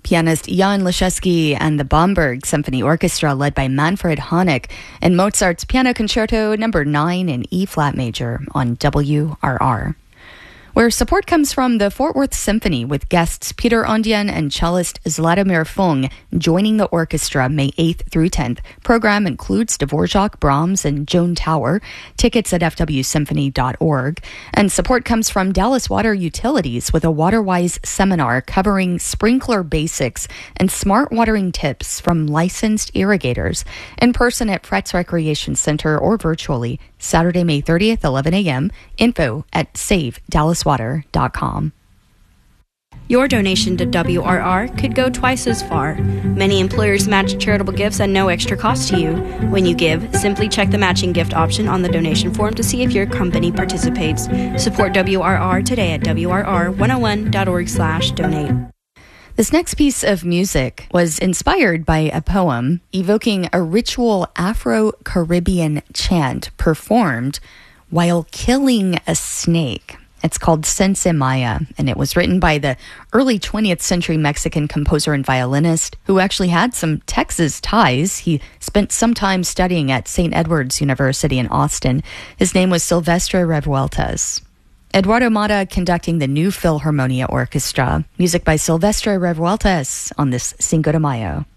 pianist Jan Leschewski and the Bamberg Symphony Orchestra led by Manfred Honeck in Mozart's Piano Concerto No. 9 in E-flat major on WRR. Where support comes from the Fort Worth Symphony with guests Peter Ondian and cellist Zlatomir Fung joining the orchestra May 8th through 10th. Program includes Dvorak, Brahms, and Joan Tower. Tickets at fwsymphony.org. And support comes from Dallas Water Utilities with a WaterWise seminar covering sprinkler basics and smart watering tips from licensed irrigators. In person at Fretz Recreation Center or virtually Saturday, May 30th, 11 a.m. Info at savedallaswater.com. Your donation to WRR could go twice as far. Many employers match charitable gifts at no extra cost to you. When you give, simply check the matching gift option on the donation form to see if your company participates. Support WRR today at WRR101.org/donate. This next piece of music was inspired by a poem evoking a ritual Afro-Caribbean chant performed while killing a snake. It's called Sense Maya, and it was written by the early 20th century Mexican composer and violinist who actually had some Texas ties. He spent some time studying at St. Edward's University in Austin. His name was Silvestre Revueltas. Eduardo Mata conducting the New Philharmonia Orchestra. Music by Silvestre Revueltas on this Cinco de Mayo.